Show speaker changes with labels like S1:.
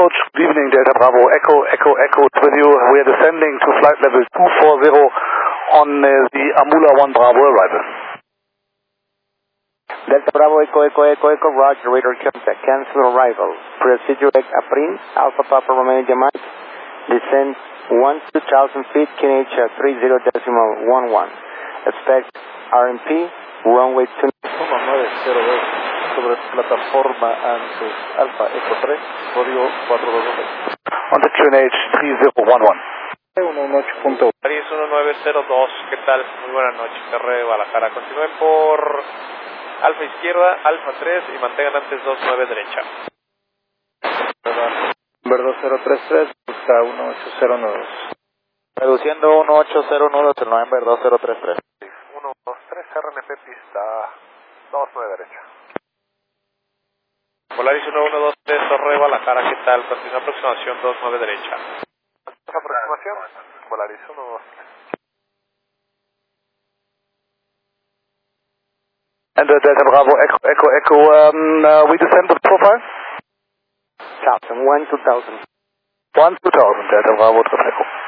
S1: approach, good evening, Delta Bravo, Echo with you. We are descending to flight level 240 on the Amula 1 Bravo arrival.
S2: Delta Bravo, Echo, Roger, radar contact, cancel arrival. Procedure Aprin, Alpha Papa Romeo Jamaica, descend 1,000 feet, QNH 30.11. Expect RMP, runway 2902 sobre plataforma antes, Alpha Echo 3, código 422.
S1: On the QNH 3011.
S2: 118.
S3: París 1902, ¿qué tal? Muy buenas noches, TR de Guadalajara. Continúen por Alfa izquierda, Alfa 3 y mantengan antes 29 derecha.
S2: Number 2033, busca 180 reduciendo 180 el November 2033.
S3: 123, RNP pista 29 derecha. Polaris 1123, Torre de Guadalajara, ¿qué tal? Continúa aproximación 29 derecha. Aproximación, Polaris 123.
S1: And Delta Bravo, Echo, we descend with profile?
S2: 1,000.
S1: 1,2000, Delta Bravo, Echo.